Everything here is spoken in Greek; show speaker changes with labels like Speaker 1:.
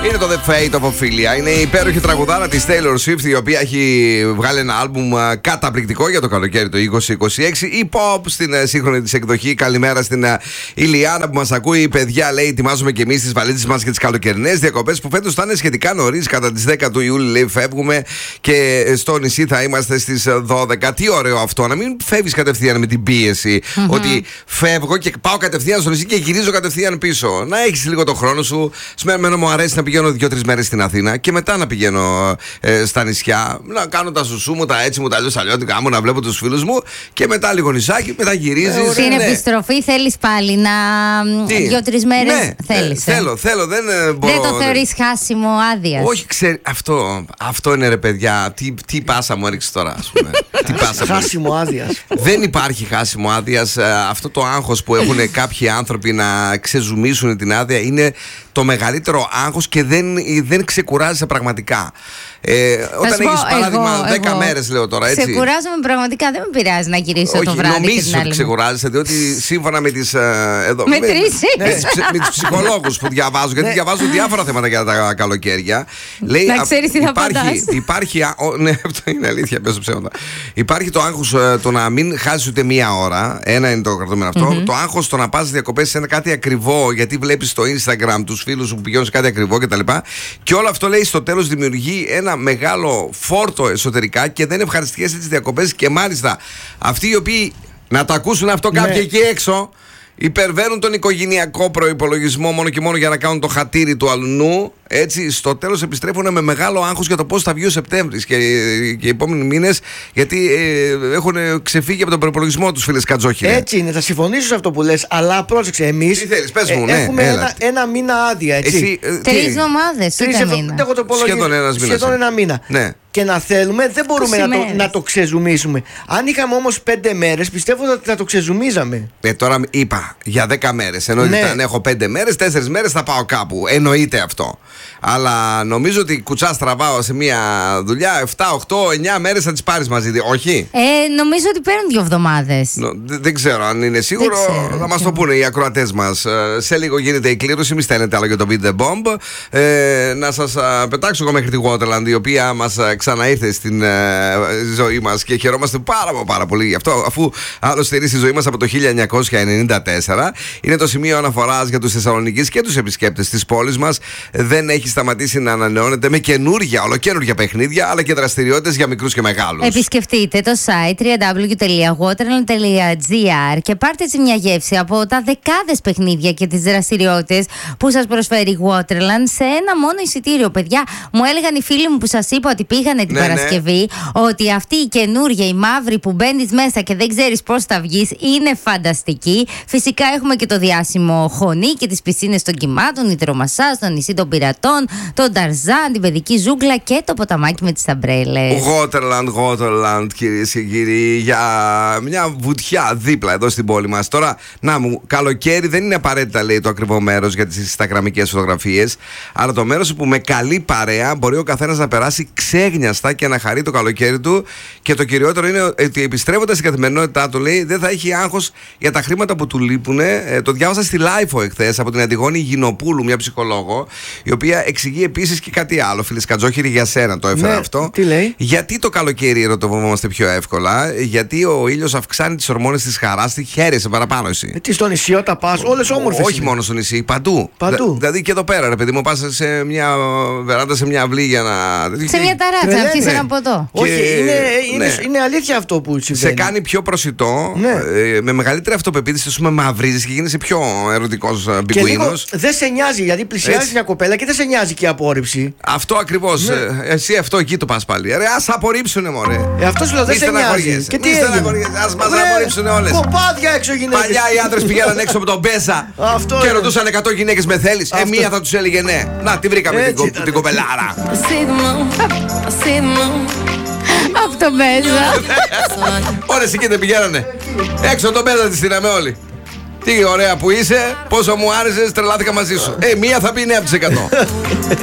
Speaker 1: Είναι το The Fate of Ophelia. Είναι η υπέροχη τραγουδάρα της Taylor Swift, η οποία έχει βγάλει ένα άλμπουμ καταπληκτικό για το καλοκαίρι το 2026. Η pop στην σύγχρονη της εκδοχή. Καλημέρα στην Ηλιάνα που μας ακούει. Παιδιά, λέει, ετοιμάζουμε και εμείς τις βαλίτσες μας για τις καλοκαιρινές διακοπές που φέτος θα είναι σχετικά νωρίς. Κατά τις 10 του Ιούλη, λέει, φεύγουμε και στο νησί θα είμαστε στις 12. Τι ωραίο αυτό, να μην φεύγεις κατευθείαν με την πίεση. Ότι φεύγω και πάω κατευθείαν στο νησί και γυρίζω κατευθείαν πίσω. Να έχεις λίγο το χρόνο σου. Εμένα μου αρέσει να πηγαίνω 2-3 μέρες στην Αθήνα και μετά να πηγαίνω στα νησιά, να κάνω τα σουσού μου, τα έτσι μου, τα αλλιώτικα μου, να βλέπω τους φίλους μου και μετά λίγο νησάκι, μετά γυρίζεις.
Speaker 2: Στην επιστροφή θέλεις πάλι να. 2-3 μέρες θέλεις.
Speaker 1: Θέλω, δεν μπορώ.
Speaker 2: Δεν το θεωρείς χάσιμο άδειας?
Speaker 1: Όχι, αυτό είναι, ρε παιδιά. Τι πάσα μου έριξε τώρα, ας πούμε. Τι πάσα μου.
Speaker 3: Χάσιμο άδειας.
Speaker 1: Δεν υπάρχει χάσιμο άδειας. Αυτό το άγχος που έχουν κάποιοι άνθρωποι να ξεζουμίσουν την άδεια είναι το μεγαλύτερο άγχος και δεν ξεκουράζεσαι πραγματικά. Όταν έχεις παράδειγμα 10 μέρες, λέω τώρα, έτσι.
Speaker 2: Ξεκουράζομαι πραγματικά, δεν με πειράζει να γυρίσω το βράδυ.
Speaker 1: Όχι, νομίζεις ότι ξεκουράζεσαι, διότι σύμφωνα με τις τους ψυχολόγους που διαβάζω, γιατί διαβάζω διάφορα θέματα για τα καλοκαίρια. Λέει,
Speaker 2: να ξέρεις τι θα παντάς.
Speaker 1: Ναι, αυτό είναι αλήθεια, πέσω ψέματα. Υπάρχει το άγχος το να μην χάσεις ούτε μία ώρα. Ένα είναι το κρατούμενο αυτό. Το άγχος το να πας διακοπές σε ένα κάτι ακριβό, γιατί βλέπεις στο Instagram τους φίλους σου που πηγαίνουν σε κάτι ακριβό κτλ. Και όλο αυτό, λέει, στο τέλος δημιουργεί ένα μεγάλο φόρτο εσωτερικά και δεν ευχαριστιέσαι τις διακοπές. Και μάλιστα αυτοί οι οποίοι, να τα ακούσουν αυτό κάποιοι εκεί έξω, υπερβαίνουν τον οικογενειακό προϋπολογισμό μόνο και μόνο για να κάνουν το χατήρι του αλουνού. Έτσι, στο τέλος επιστρέφουν με μεγάλο άγχος για το πώς θα βγει ο Σεπτέμβρης και οι επόμενοι μήνες, γιατί έχουν ξεφύγει από τον προϋπολογισμό τους, φίλες Κατζόχυρε.
Speaker 3: Έτσι είναι, θα συμφωνήσω σε αυτό που λες, αλλά πρόσεξε, εμείς.
Speaker 1: Τι θέλεις, πες μου,
Speaker 3: έχουμε ένα μήνα άδεια, έτσι.
Speaker 2: 3 εβδομάδες,
Speaker 3: σχεδόν ένα μήνα.
Speaker 1: Ναι.
Speaker 3: Και να θέλουμε, δεν μπορούμε να το ξεζουμίσουμε. Αν είχαμε όμως 5 μέρες, πιστεύω ότι θα το ξεζουμίζαμε.
Speaker 1: Τώρα είπα για 10 μέρες. Εννοείται, αν έχω 5 μέρες, 4 μέρες θα πάω κάπου. Εννοείται αυτό. Αλλά νομίζω ότι κουτσά τραβάω σε μια δουλειά 7, 8, 9 μέρες θα τις πάρεις μαζί. Όχι.
Speaker 2: Νομίζω ότι παίρνουν 2 εβδομάδες.
Speaker 1: Δεν ξέρω αν είναι σίγουρο. Θα μας το πούνε οι ακροατές μας. Σε λίγο γίνεται η κλήρωση. Μη στέλνετε άλλο για το Beat the Bomb. Να σας πετάξω εγώ μέχρι τη Waterland, η οποία μας ξαναήρθε στην ζωή μας και χαιρόμαστε πάρα πολύ γι' αυτό, αφού άλλωστε είναι στη ζωή μας από το 1994. Είναι το σημείο αναφοράς για τους Θεσσαλονικείς και τους επισκέπτες της πόλης μας. Δεν έχει σταματήσει να ανανεώνεται με ολοκαίνουργια παιχνίδια, αλλά και δραστηριότητες για μικρούς και μεγάλους.
Speaker 2: Επισκεφτείτε το site www.waterland.gr και πάρτε έτσι μια γεύση από τα δεκάδες παιχνίδια και τις δραστηριότητες που σας προσφέρει η Waterland σε ένα μόνο εισιτήριο. Παιδιά, μου έλεγαν οι φίλοι μου που σας είπα ότι πήγανε την Παρασκευή, ότι αυτή η καινούργια, η μαύρη που μπαίνεις μέσα και δεν ξέρεις πώς θα βγεις, είναι φανταστική. Φυσικά έχουμε και το διάσημο Χωνί και τις πισίνες των κυμάτων, υδρομασάζ, το νησί των πειρατών, τον Ταρζάν, την παιδική ζούγκλα και το ποταμάκι με τις αμπρέλες.
Speaker 1: Waterland, κυρίες και κύριοι, για μια βουτιά δίπλα εδώ στην πόλη μας. Τώρα, να μου, καλοκαίρι δεν είναι απαραίτητα, λέει, το ακριβό μέρος για τις instagramικές φωτογραφίες, αλλά το μέρος που με καλή παρέα μπορεί ο καθένας να περάσει ξέγνιαστα και να χαρεί το καλοκαίρι του. Και το κυριότερο είναι ότι επιστρέφοντας στην καθημερινότητά του, λέει, δεν θα έχει άγχος για τα χρήματα που του λείπουνε. Το διάβασα στη Λάιφο εχθές από την Αντιγόνη Γινοπούλου, μια ψυχολόγο, η οποία εξηγεί επίσης και κάτι άλλο. Φίλε Κατζόχυρη, για σένα το έφερα αυτό.
Speaker 3: Τι λέει?
Speaker 1: Γιατί το καλοκαίρι ερωτευόμαστε πιο εύκολα? Γιατί ο ήλιος αυξάνει τις ορμόνες της χαράς, τη χαίρεσαι παραπάνω εσύ.
Speaker 3: Τι, στο νησί όταν πας, όλες όμορφες.
Speaker 1: Όχι μόνο στο νησί, παντού. Δηλαδή και εδώ πέρα, ρε παιδί μου, πας σε μια βεράντα, σε μια αυλή για να.
Speaker 2: Σε μια ταράτσα, να πιεις ένα ποτό.
Speaker 3: Όχι, είναι αλήθεια αυτό που συμβαίνει.
Speaker 1: Σε κάνει πιο προσιτό, με μεγαλύτερη αυτοπεποίθηση, ας πούμε, μαυρίζεις και γίνεσαι πιο ερωτικός πιγκουίνος.
Speaker 3: Δεν σε νοιάζει, γιατί πλησιάζεις μια κοπέλα και δεν σε νοιάζει και η απόρριψη.
Speaker 1: Αυτό ακριβώς. Εσύ αυτό εκεί το πας πάλι. Ας απορρίψουνε, μωρέ.
Speaker 3: Αυτό σου λέω, δεν σε νοιάζει.
Speaker 1: Και τι ας μας απορρίψουνε όλες.
Speaker 3: Κοπάδια έξω γυναίκες.
Speaker 1: Παλιά οι άντρες πηγαίναν έξω από τον Μπέσα και ρωτούσαν 100 γυναίκες με θέλεις. Μία θα τους έλεγε ναι. Να, τη βρήκαμε την κοπελάρα.
Speaker 2: Από το Μπέζα.
Speaker 1: Ωρες εκεί δεν πηγαίνανε. Έξω τον Μπέζα τη στείναμε όλοι. Τι ωραία που είσαι, πόσο μου άρεσες, τρελάθηκα μαζί σου. Μία θα πει ναι από τις 100.